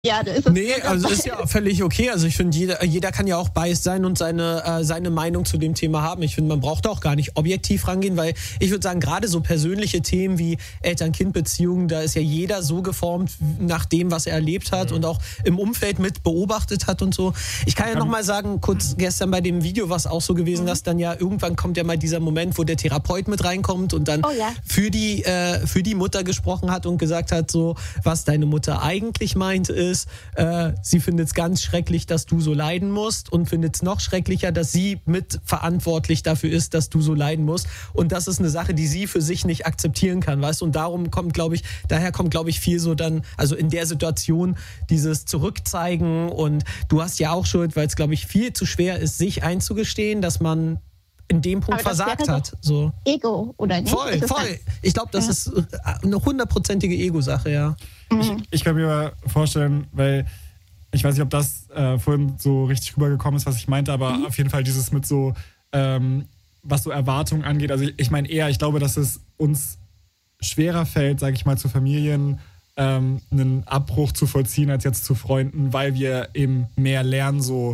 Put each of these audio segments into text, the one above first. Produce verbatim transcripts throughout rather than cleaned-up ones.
Ja, ist es nee, also ist ja völlig okay. Also ich finde, jeder, jeder kann ja auch biased sein und seine, äh, seine Meinung zu dem Thema haben. Ich finde, man braucht auch gar nicht objektiv rangehen, weil ich würde sagen, gerade so persönliche Themen wie Eltern-Kind-Beziehungen, da ist ja jeder so geformt nach dem, was er erlebt hat, mhm, und auch im Umfeld mit beobachtet hat und so. Ich kann ja nochmal sagen, kurz gestern bei dem Video war es auch so gewesen, mhm, dass dann ja irgendwann kommt ja mal dieser Moment, wo der Therapeut mit reinkommt und dann oh, ja. für die, äh, für die Mutter gesprochen hat und gesagt hat, so, was deine Mutter eigentlich meint ist, Ist, äh, sie findet es ganz schrecklich, dass du so leiden musst und findet es noch schrecklicher, dass sie mitverantwortlich dafür ist, dass du so leiden musst. Und das ist eine Sache, die sie für sich nicht akzeptieren kann, weißt du? Und darum kommt, glaube ich, daher kommt, glaube ich, viel so dann, also in der Situation dieses Zurückzeigen und du hast ja auch Schuld, weil es, glaube ich, viel zu schwer ist, sich einzugestehen, dass man in dem Punkt versagt hat. So. Ego, oder nicht? Voll, voll. Ich glaube, das ja. ist eine hundertprozentige Ego-Sache, ja. Ich, ich kann mir vorstellen, weil ich weiß nicht, ob das äh, vorhin so richtig rübergekommen ist, was ich meinte, aber mhm. auf jeden Fall dieses mit so, ähm, was so Erwartungen angeht. Also ich, ich meine eher, ich glaube, dass es uns schwerer fällt, sage ich mal, zu Familien ähm, einen Abbruch zu vollziehen als jetzt zu Freunden, weil wir eben mehr lernen, so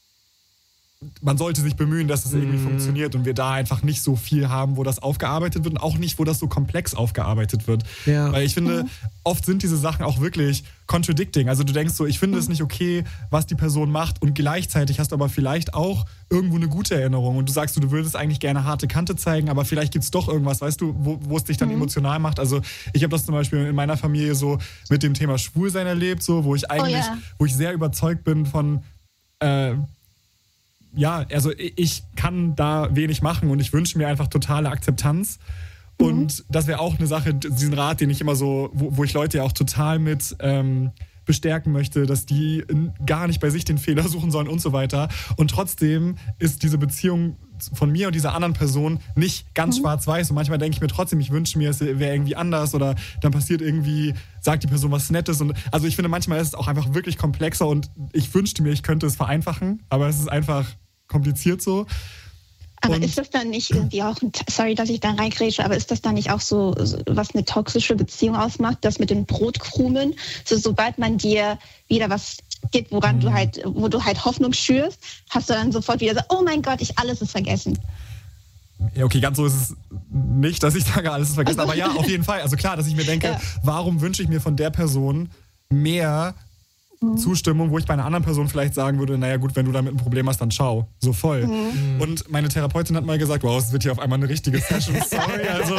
man sollte sich bemühen, dass es irgendwie mm. funktioniert und wir da einfach nicht so viel haben, wo das aufgearbeitet wird und auch nicht, wo das so komplex aufgearbeitet wird. Ja. Weil ich finde, mhm. oft sind diese Sachen auch wirklich contradicting. Also du denkst so, ich finde mhm. es nicht okay, was die Person macht und gleichzeitig hast du aber vielleicht auch irgendwo eine gute Erinnerung und du sagst, du, du würdest eigentlich gerne harte Kante zeigen, aber vielleicht gibt es doch irgendwas, weißt du, wo, wo es dich dann mhm. emotional macht. Also ich habe das zum Beispiel in meiner Familie so mit dem Thema Schwulsein erlebt, so, wo ich eigentlich, oh, ja. wo ich sehr überzeugt bin von äh, ja, also ich kann da wenig machen und ich wünsche mir einfach totale Akzeptanz. Mhm. Und das wäre auch eine Sache, diesen Rat, den ich immer so, wo, wo ich Leute ja auch total mit ähm, bestärken möchte, dass die gar nicht bei sich den Fehler suchen sollen und so weiter. Und trotzdem ist diese Beziehung von mir und dieser anderen Person nicht ganz mhm. schwarz-weiß. Und manchmal denke ich mir trotzdem, ich wünsche mir, es wäre irgendwie anders oder dann passiert irgendwie, sagt die Person was Nettes. Und also ich finde, manchmal ist es auch einfach wirklich komplexer und ich wünschte mir, ich könnte es vereinfachen, aber es ist einfach kompliziert so. Aber und ist das dann nicht irgendwie auch, sorry, dass ich da reingrätsche, aber ist das dann nicht auch so, was eine toxische Beziehung ausmacht, das mit den Brotkrumen? So, sobald man dir wieder was gibt, woran mhm. du halt, wo du halt Hoffnung schürst, hast du dann sofort wieder so, oh mein Gott, ich alles ist vergessen. Ja, okay, ganz so ist es nicht, dass ich sage, alles ist vergessen, aber ja, auf jeden Fall. Also klar, dass ich mir denke, ja. warum wünsche ich mir von der Person mehr Zustimmung, wo ich bei einer anderen Person vielleicht sagen würde, naja gut, wenn du damit ein Problem hast, dann schau. So voll. Mhm. Und meine Therapeutin hat mal gesagt, wow, es wird hier auf einmal eine richtige Session. Sorry, also.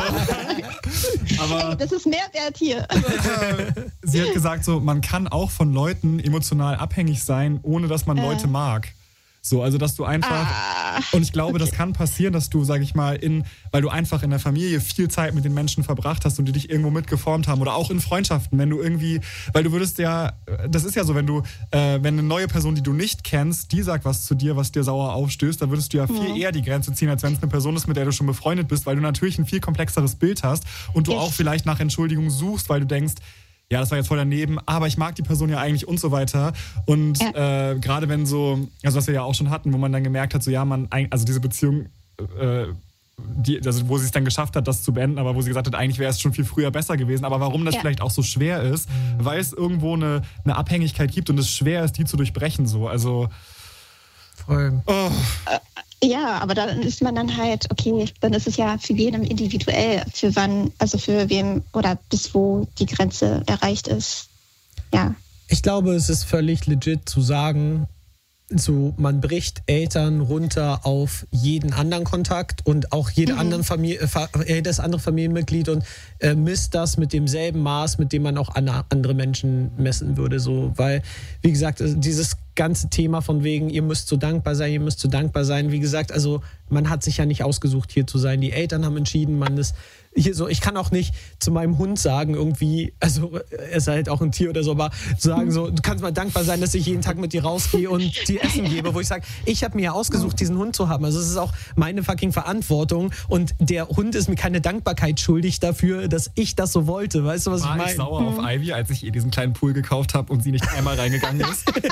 Aber hey, das ist Mehrwert hier. Sie hat gesagt, so, man kann auch von Leuten emotional abhängig sein, ohne dass man äh. Leute mag. So, also dass du einfach, ah, und ich glaube, okay. das kann passieren, dass du, sag ich mal, in, weil du einfach in der Familie viel Zeit mit den Menschen verbracht hast und die dich irgendwo mitgeformt haben oder auch in Freundschaften, wenn du irgendwie, weil du würdest ja, das ist ja so, wenn du, äh, wenn eine neue Person, die du nicht kennst, die sagt was zu dir, was dir sauer aufstößt, dann würdest du ja viel ja. eher die Grenze ziehen, als wenn es eine Person ist, mit der du schon befreundet bist, weil du natürlich ein viel komplexeres Bild hast und du yes. auch vielleicht nach Entschuldigung suchst, weil du denkst, ja, das war jetzt voll daneben, aber ich mag die Person ja eigentlich und so weiter. Und ja. äh, gerade wenn so, also was wir ja auch schon hatten, wo man dann gemerkt hat, so ja, man, also diese Beziehung, äh, die, also wo sie es dann geschafft hat, das zu beenden, aber wo sie gesagt hat, eigentlich wäre es schon viel früher besser gewesen. Aber warum das ja. vielleicht auch so schwer ist, mhm. weil es irgendwo eine, eine Abhängigkeit gibt und es schwer ist, die zu durchbrechen. So, also voll. Oh. Ja, aber dann ist man dann halt, okay, dann ist es ja für jeden individuell, für wann, also für wem oder bis wo die Grenze erreicht ist. Ja. Ich glaube, es ist völlig legit zu sagen, so man bricht Eltern runter auf jeden anderen Kontakt und auch jede mhm. anderen Familie, jedes andere Familienmitglied und äh, misst das mit demselben Maß, mit dem man auch andere Menschen messen würde. So, weil, wie gesagt, dieses ganze Thema von wegen, ihr müsst so dankbar sein, ihr müsst so dankbar sein. Wie gesagt, also man hat sich ja nicht ausgesucht, hier zu sein. Die Eltern haben entschieden, man ist hier so. Ich kann auch nicht zu meinem Hund sagen, irgendwie, also er ist halt auch ein Tier oder so, aber sagen so, du kannst mal dankbar sein, dass ich jeden Tag mit dir rausgehe und dir Essen gebe, wo ich sage, ich habe mir ja ausgesucht, diesen Hund zu haben. Also es ist auch meine fucking Verantwortung und der Hund ist mir keine Dankbarkeit schuldig dafür, dass ich das so wollte. Weißt du, was War ich meine? Ich sauer auf Ivy, als ich ihr diesen kleinen Pool gekauft habe und sie nicht einmal reingegangen ist. Habe ich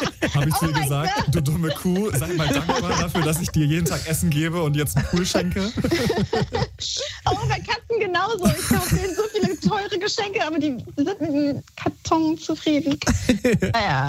ich zu Oh ihr mein gesagt, Gott. du dumme Kuh, sei mal dankbar dafür, dass ich dir jeden Tag Essen gebe und jetzt einen Pool schenke. Oh, bei Katzen genauso. Ich kaufe denen so viele teure Geschenke, aber die sind mit dem Karton zufrieden. Naja,